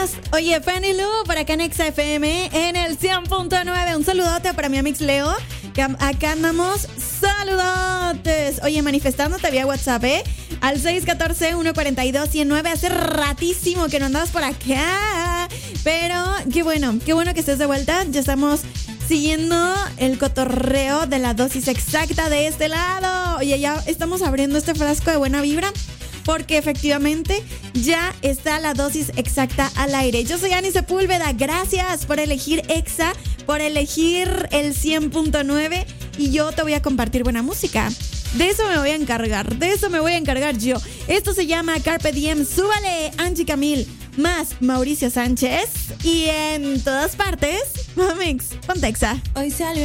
Oye, Fanny Lu, por acá en Exa FM, en el 100.9. Un saludote para mi amix Leo, que acá andamos. Saludotes. Oye, manifestándote vía WhatsApp, al 614-142-109. Hace ratísimo que no andabas por acá. Pero qué bueno que estés de vuelta. Ya estamos siguiendo el cotorreo de la dosis exacta de este lado. Oye, ya estamos abriendo este frasco de buena vibra, porque efectivamente ya está la dosis exacta al aire. Yo soy Ani Sepúlveda. Gracias por elegir Exa, por elegir el 100.9, y yo te voy a compartir buena música. De eso me voy a encargar yo. Esto se llama Carpe Diem. Súbale, Angie Camil más Mauricio Sánchez, y en todas partes, Mamix, ponte Exa. Hoy salió